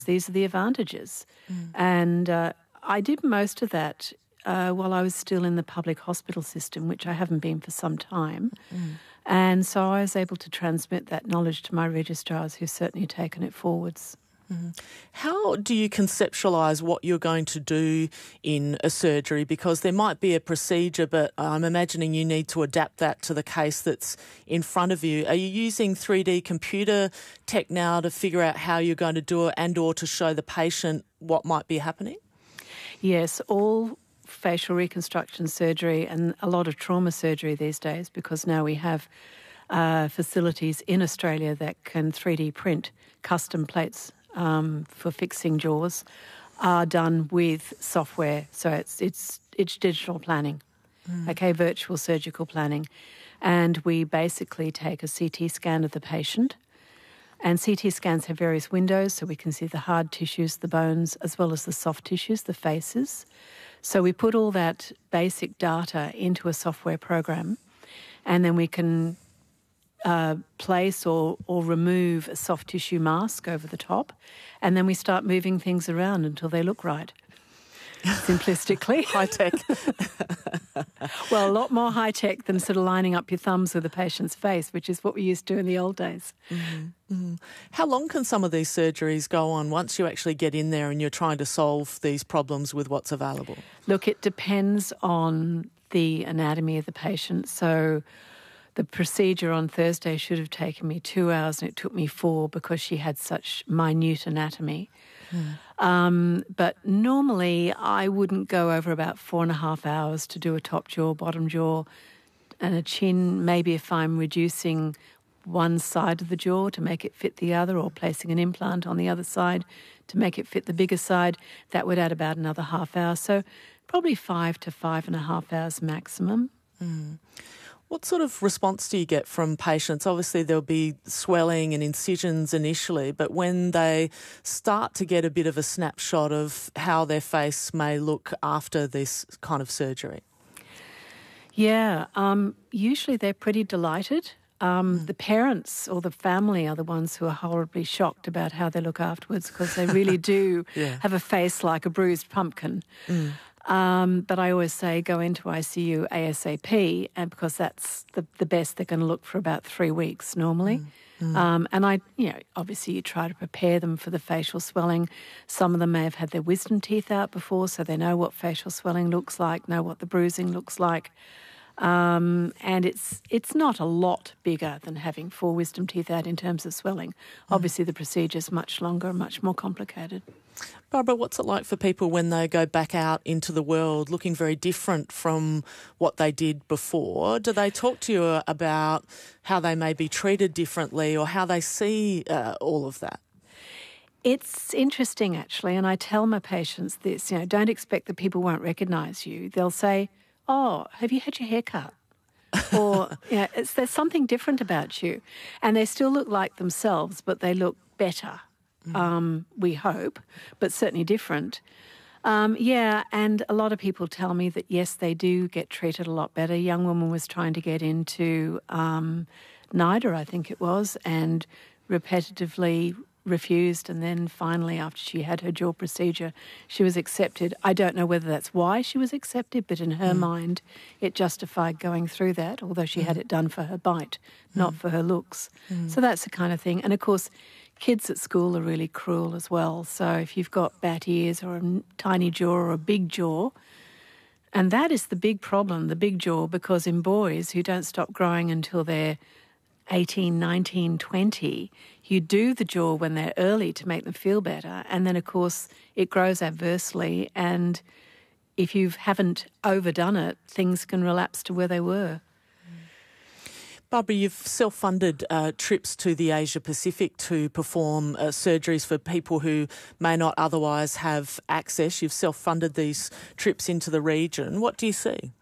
these are the advantages. And I did most of that while I was still in the public hospital system, which I haven't been for some time. And so I was able to transmit that knowledge to my registrars, who've certainly taken it forwards. How do you conceptualise what you're going to do in a surgery? Because there might be a procedure, but I'm imagining you need to adapt that to the case that's in front of you. Are you using 3D computer tech now to figure out how you're going to do it and or to show the patient what might be happening? Yes, all facial reconstruction surgery and a lot of trauma surgery these days, because now we have facilities in Australia that can 3D print custom plates for fixing jaws, are done with software. So it's digital planning, virtual surgical planning. And we basically take a CT scan of the patient. And CT scans have various windows, so we can see the hard tissues, the bones, as well as the soft tissues, the faces. So we put all that basic data into a software program, and then we can place or remove a soft tissue mask over the top, and then we start moving things around until they look right. Simplistically. High-tech. Well, a lot more high-tech than sort of lining up your thumbs with a patient's face, which is what we used to do in the old days. How long can some of these surgeries go on once you actually get in there and you're trying to solve these problems with what's available? Look, it depends on the anatomy of the patient. So the procedure on Thursday should have taken me 2 hours and it took me 4 because she had such minute anatomy. But normally I wouldn't go over about 4.5 hours to do a top jaw, bottom jaw, and a chin. Maybe if I'm reducing one side of the jaw to make it fit the other, or placing an implant on the other side to make it fit the bigger side, that would add about another half hour. So probably 5 to 5.5 hours maximum. What sort of response do you get from patients? Obviously, there'll be swelling and incisions initially, but when they start to get a bit of a snapshot of how their face may look after this kind of surgery? Yeah, usually they're pretty delighted. The parents or the family are the ones who are horribly shocked about how they look afterwards, because they really do have a face like a bruised pumpkin. But I always say go into ICU ASAP, and because that's the best. They're going to look for about 3 weeks normally. And obviously you try to prepare them for the facial swelling. Some of them may have had their wisdom teeth out before, so they know what facial swelling looks like, know what the bruising looks like. And it's not a lot bigger than having 4 wisdom teeth out in terms of swelling. Obviously the procedure's much longer and much more complicated. Barbara, what's it like for people when they go back out into the world looking very different from what they did before? Do they talk to you about how they may be treated differently or how they see all of that? It's interesting, actually, and I tell my patients this, don't expect that people won't recognise you. They'll say, "Oh, have you had your hair cut?" Or, there's something different about you. And they still look like themselves, but they look better. We hope, but certainly different. And a lot of people tell me that, yes, they do get treated a lot better. A young woman was trying to get into NIDA, I think it was, and repetitively refused, and then finally after she had her jaw procedure she was accepted. I don't know whether that's why she was accepted, but in her mind it justified going through that, although she had it done for her bite, not for her looks. So that's the kind of thing. And of course kids at school are really cruel as well. So if you've got bat ears or a tiny jaw or a big jaw, and that is the big problem, the big jaw, because in boys who don't stop growing until they're 18, 19, 20, you do the jaw when they're early to make them feel better, and then of course it grows adversely, and if you haven't overdone it, things can relapse to where they were. Barbara, you've self-funded trips to the Asia Pacific to perform surgeries for people who may not otherwise have access. You've self-funded these trips into the region. What do you see?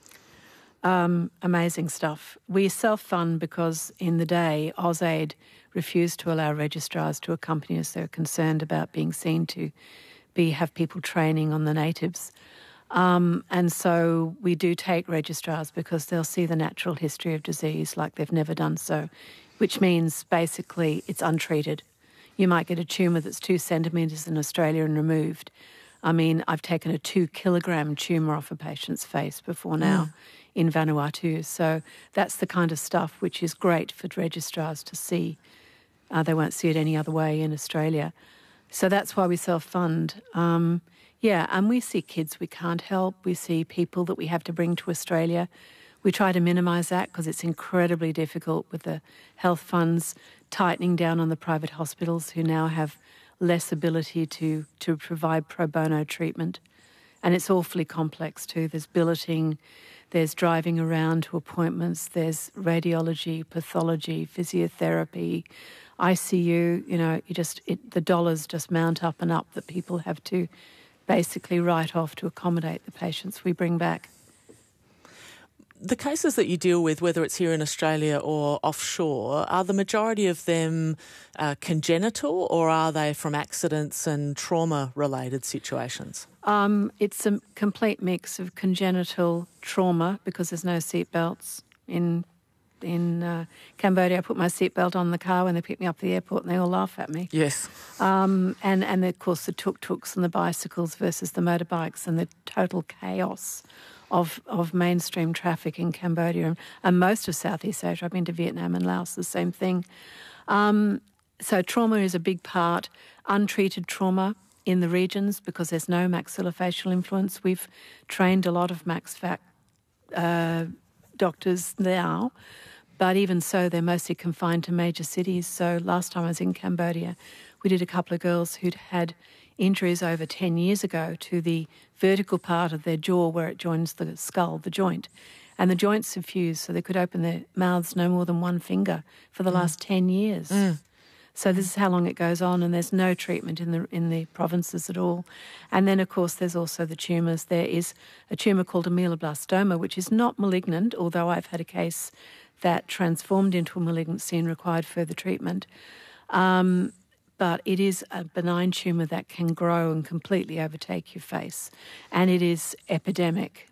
Amazing stuff. We self-fund because in the day AusAid refused to allow registrars to accompany us. They're concerned about being seen to have people training on the natives. And so we do take registrars because they'll see the natural history of disease like they've never done so, which means basically it's untreated. You might get a tumour that's 2 centimetres in Australia and removed. I mean, I've taken a 2-kilogram tumour off a patient's face before now in Vanuatu. So that's the kind of stuff which is great for registrars to see. They won't see it any other way in Australia. So that's why we self-fund. And we see kids we can't help. We see people that we have to bring to Australia. We try to minimise that because it's incredibly difficult with the health funds tightening down on the private hospitals who now have less ability to provide pro bono treatment. And it's awfully complex too. There's billeting, there's driving around to appointments, there's radiology, pathology, physiotherapy, ICU. You know, the dollars just mount up and up that people have to basically write off to accommodate the patients we bring back. The cases that you deal with, whether it's here in Australia or offshore, are the majority of them congenital, or are they from accidents and trauma-related situations? It's a complete mix of congenital trauma because there's no seatbelts. In Cambodia, I put my seatbelt on the car when they pick me up at the airport and they all laugh at me. Yes. And of course the tuk-tuks and the bicycles versus the motorbikes and the total chaos of mainstream traffic in Cambodia and most of Southeast Asia. I've been to Vietnam and Laos, the same thing. So trauma is a big part. Untreated trauma in the regions because there's no maxillofacial influence. We've trained a lot of MaxFac doctors now, but even so, they're mostly confined to major cities. So last time I was in Cambodia, we did a couple of girls who'd had injuries over 10 years ago to the vertical part of their jaw where it joins the skull, the joint. And the joints have fused, so they could open their mouths no more than one finger for the last 10 years. So this is how long it goes on, and there's no treatment in the provinces at all. And then, of course, there's also the tumours. There is a tumour called ameloblastoma, which is not malignant, although I've had a case that transformed into a malignancy and required further treatment. But it is a benign tumour that can grow and completely overtake your face. And it is epidemic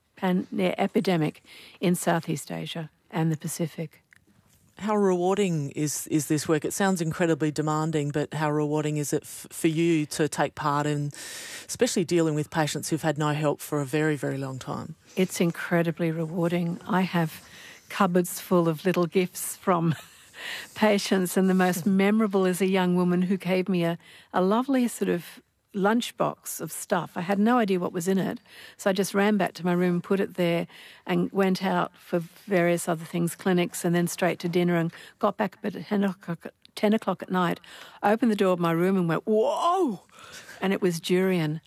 in Southeast Asia and the Pacific. How rewarding is this work? It sounds incredibly demanding, but how rewarding is it for you to take part in, especially dealing with patients who've had no help for a very, very long time? It's incredibly rewarding. I have cupboards full of little gifts from patients, and the most memorable is a young woman who gave me a lovely sort of lunchbox of stuff. I had no idea what was in it, so I just ran back to my room, put it there, and went out for various other things, clinics, and then straight to dinner, and got back about 10 o'clock at night, opened the door of my room and went, whoa! And it was durian.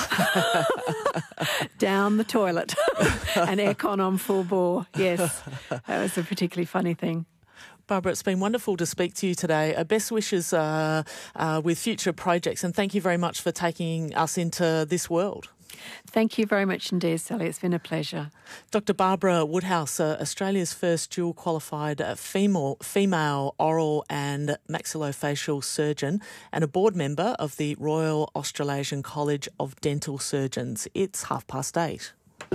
Down the toilet and aircon on full bore. Yes, that was a particularly funny thing. Barbara, it's been wonderful to speak to you today. Best wishes with future projects, and thank you very much for taking us into this world. Thank you very much indeed, Sally. It's been a pleasure. Dr. Barbara Woodhouse, Australia's first dual-qualified female oral and maxillofacial surgeon and a board member of the Royal Australasian College of Dental Surgeons. It's 8:30.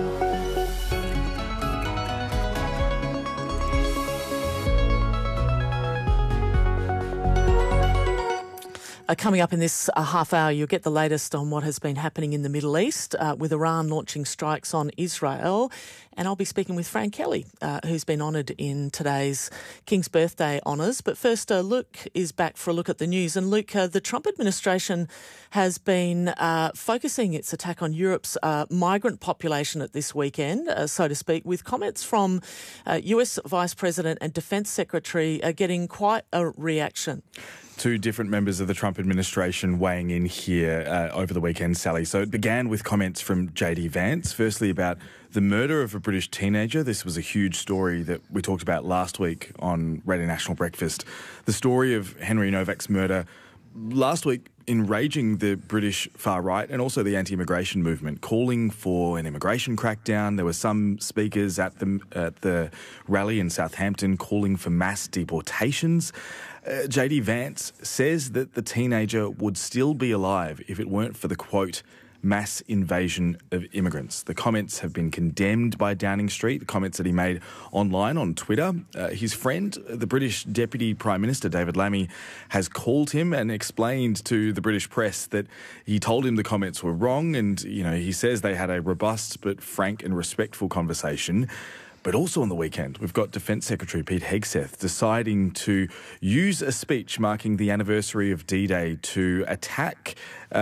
Coming up in this half hour, you'll get the latest on what has been happening in the Middle East with Iran launching strikes on Israel. And I'll be speaking with Fran Kelly, who's been honoured in today's King's Birthday honours. But first, Luke is back for a look at the news. And Luke, the Trump administration has been focusing its attack on Europe's migrant population at this weekend, so to speak, with comments from US Vice President and Defence Secretary getting quite a reaction. Two different members of the Trump administration weighing in here over the weekend, Sally. So it began with comments from JD Vance, firstly about the murder of a British teenager. This was a huge story that we talked about last week on Radio National Breakfast. The story of Henry Novak's murder last week enraging the British far right and also the anti-immigration movement, calling for an immigration crackdown. There were some speakers at the rally in Southampton calling for mass deportations. JD Vance says that the teenager would still be alive if it weren't for the, quote, mass invasion of immigrants. The comments have been condemned by Downing Street, the comments that he made online on Twitter. His friend, the British Deputy Prime Minister David Lammy, has called him and explained to the British press that he told him the comments were wrong, and he says they had a robust but frank and respectful conversation. But also on the weekend, we've got Defence Secretary Pete Hegseth deciding to use a speech marking the anniversary of D-Day to attack,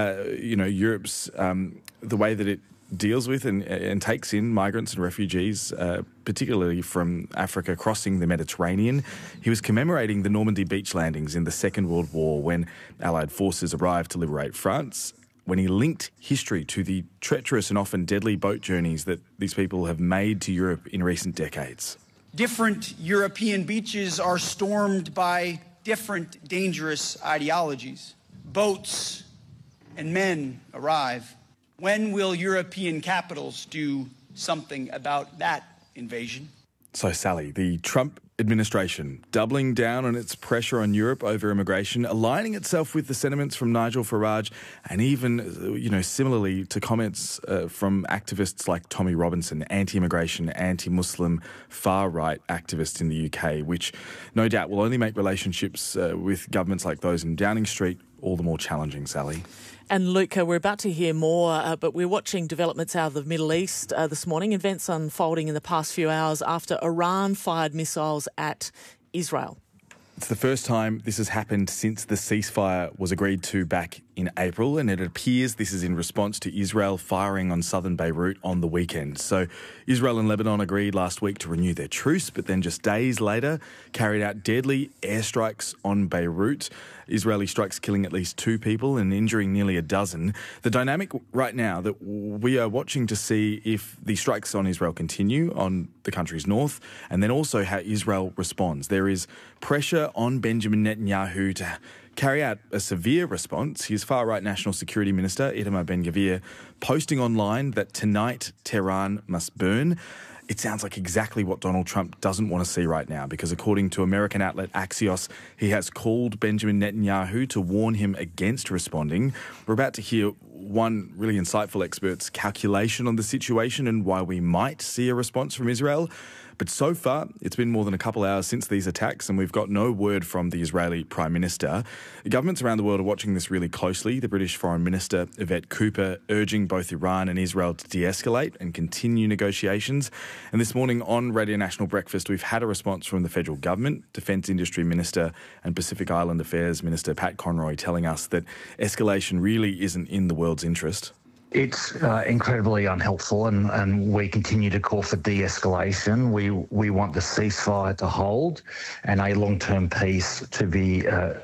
Europe's, the way that it deals with and takes in migrants and refugees, particularly from Africa crossing the Mediterranean. He was commemorating the Normandy beach landings in the Second World War when Allied forces arrived to liberate France, when he linked history to the treacherous and often deadly boat journeys that these people have made to Europe in recent decades. Different European beaches are stormed by different dangerous ideologies. Boats and men arrive. When will European capitals do something about that invasion? So, Sally, the Trump administration doubling down on its pressure on Europe over immigration, aligning itself with the sentiments from Nigel Farage, and even, similarly to comments from activists like Tommy Robinson, anti-immigration, anti-Muslim, far-right activists in the UK, which no doubt will only make relationships with governments like those in Downing Street all the more challenging, Sally. And Luke, we're about to hear more, but we're watching developments out of the Middle East this morning, events unfolding in the past few hours after Iran fired missiles at Israel. It's the first time this has happened since the ceasefire was agreed to back in April, and it appears this is in response to Israel firing on southern Beirut on the weekend. So Israel and Lebanon agreed last week to renew their truce, but then just days later carried out deadly airstrikes on Beirut. Israeli strikes killing at least 2 people and injuring nearly a dozen. The dynamic right now that we are watching to see if the strikes on Israel continue on the country's north, and then also how Israel responds. There is pressure on Benjamin Netanyahu to carry out a severe response. His far-right National Security Minister, Itamar Ben-Gvir, posting online that tonight Tehran must burn. It sounds like exactly what Donald Trump doesn't want to see right now, because according to American outlet Axios, he has called Benjamin Netanyahu to warn him against responding. We're about to hear one really insightful expert's calculation on the situation and why we might see a response from Israel. But so far, it's been more than a couple hours since these attacks, and we've got no word from the Israeli Prime Minister. The governments around the world are watching this really closely. The British Foreign Minister, Yvette Cooper, urging both Iran and Israel to de-escalate and continue negotiations. And this morning on Radio National Breakfast, we've had a response from the federal government, Defence Industry Minister and Pacific Island Affairs Minister Pat Conroy, telling us that escalation really isn't in the world's interest. It's incredibly unhelpful, and we continue to call for de-escalation. We want the ceasefire to hold and a long-term peace to be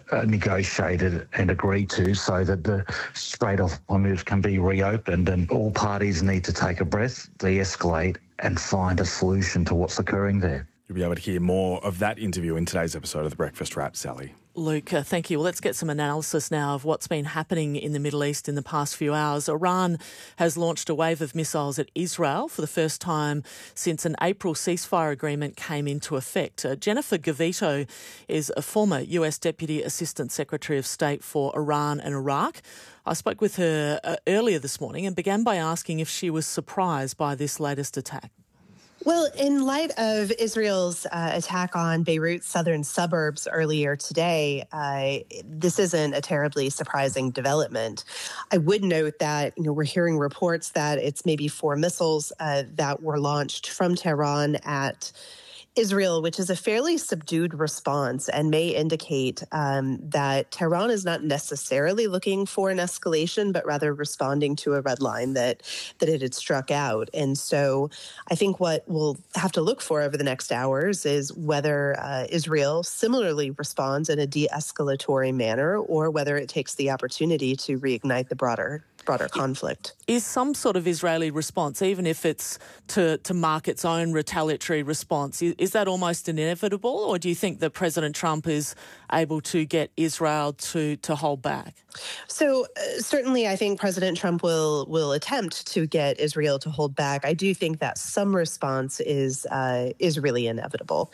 negotiated and agreed to, so that the Strait of Hormuz can be reopened, and all parties need to take a breath, de-escalate and find a solution to what's occurring there. You'll be able to hear more of that interview in today's episode of The Breakfast Wrap, Sally. Luke, thank you. Well, let's get some analysis now of what's been happening in the Middle East in the past few hours. Iran has launched a wave of missiles at Israel for the first time since an April ceasefire agreement came into effect. Jennifer Gavito is a former US Deputy Assistant Secretary of State for Iran and Iraq. I spoke with her earlier this morning and began by asking if she was surprised by this latest attack. Well, in light of Israel's attack on Beirut's southern suburbs earlier today, this isn't a terribly surprising development. I would note that, we're hearing reports that it's maybe 4 missiles that were launched from Tehran at Israel, which is a fairly subdued response and may indicate that Tehran is not necessarily looking for an escalation, but rather responding to a red line that it had struck out. And so I think what we'll have to look for over the next hours is whether Israel similarly responds in a de-escalatory manner, or whether it takes the opportunity to reignite the broader conflict. Is some sort of Israeli response, even if it's to mark its own retaliatory response, is that almost inevitable, or do you think that President Trump is able to get Israel to hold back? So certainly I think President Trump will attempt to get Israel to hold back. I do think that some response is really inevitable.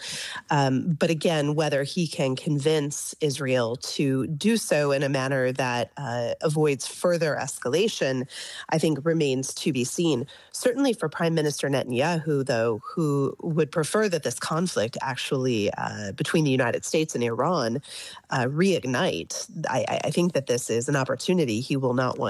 But again, whether he can convince Israel to do so in a manner that avoids further escalation escalation, I think, remains to be seen. Certainly for Prime Minister Netanyahu, though, who would prefer that this conflict actually between the United States and Iran reignite, I think that this is an opportunity he will not want